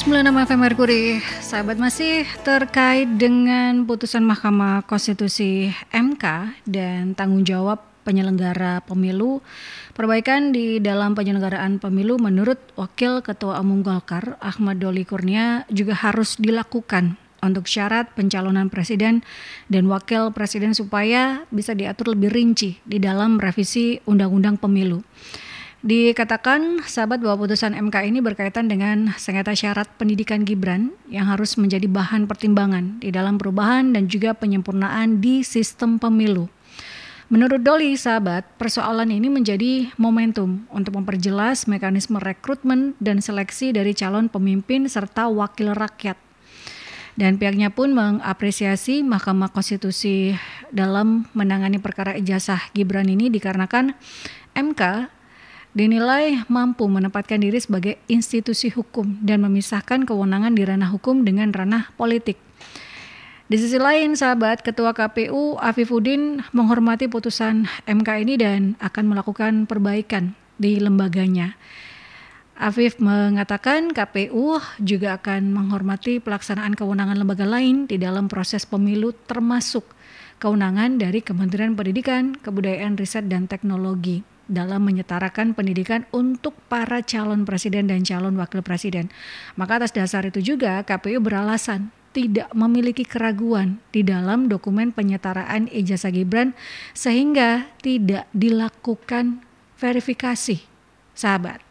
106 FM Merkuri, sahabat, masih terkait dengan putusan Mahkamah Konstitusi MK dan tanggung jawab penyelenggara pemilu. Perbaikan di dalam penyelenggaraan pemilu menurut Wakil Ketua Umum Golkar Ahmad Doli Kurnia juga harus dilakukan untuk syarat pencalonan presiden dan wakil presiden supaya bisa diatur lebih rinci di dalam revisi Undang-Undang Pemilu. Dikatakan sahabat bahwa putusan MK ini berkaitan dengan sengketa syarat pendidikan Gibran yang harus menjadi bahan pertimbangan di dalam perubahan dan juga penyempurnaan di sistem pemilu. Menurut Doli, sahabat, persoalan ini menjadi momentum untuk memperjelas mekanisme rekrutmen dan seleksi dari calon pemimpin serta wakil rakyat. Dan pihaknya pun mengapresiasi Mahkamah Konstitusi dalam menangani perkara ijazah Gibran ini dikarenakan MK dinilai mampu menempatkan diri sebagai institusi hukum dan memisahkan kewenangan di ranah hukum dengan ranah politik. Di sisi lain, sahabat, Ketua KPU Afifuddin menghormati putusan MK ini dan akan melakukan perbaikan di lembaganya. Afif mengatakan KPU juga akan menghormati pelaksanaan kewenangan lembaga lain di dalam proses pemilu, termasuk kewenangan dari Kementerian Pendidikan, Kebudayaan, Riset, dan Teknologi dalam menyetarakan pendidikan untuk para calon presiden dan calon wakil presiden. Maka atas dasar itu juga KPU beralasan tidak memiliki keraguan di dalam dokumen penyetaraan ijazah Gibran sehingga tidak dilakukan verifikasi, sahabat.